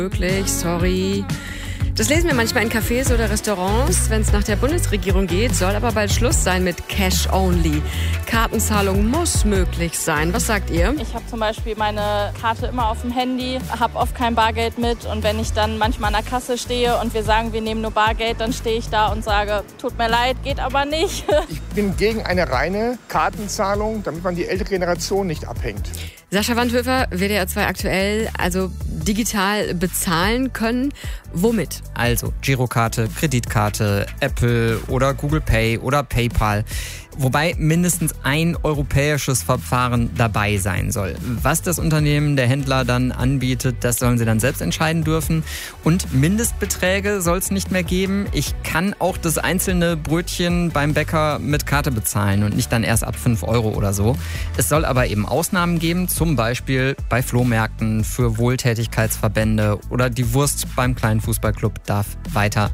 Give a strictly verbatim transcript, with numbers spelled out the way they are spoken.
Möglich, sorry. Das lesen wir manchmal in Cafés oder Restaurants. Wenn es nach der Bundesregierung geht, soll aber bald Schluss sein mit Cash Only. Kartenzahlung muss möglich sein. Was sagt ihr? Ich habe zum Beispiel meine Karte immer auf dem Handy, habe oft kein Bargeld mit. Und wenn ich dann manchmal an der Kasse stehe und wir sagen, wir nehmen nur Bargeld, dann stehe ich da und sage, tut mir leid, geht aber nicht. Ich bin gegen eine reine Kartenzahlung, damit man die ältere Generation nicht abhängt. Sascha Wandhöfer, W D R zwei aktuell, also digital bezahlen können. Womit? Also Girokarte, Kreditkarte, Apple oder Google Pay oder PayPal. Wobei mindestens ein europäisches Verfahren dabei sein soll. Was das Unternehmen, der Händler dann anbietet, das sollen sie dann selbst entscheiden dürfen. Und Mindestbeträge soll es nicht mehr geben. Ich kann auch das einzelne Brötchen beim Bäcker mit Karte bezahlen und nicht dann erst ab fünf Euro oder so. Es soll aber eben Ausnahmen geben, zum Beispiel bei Flohmärkten, für Wohltätigkeitsverbände oder die Wurst beim kleinen Fußballclub darf weiter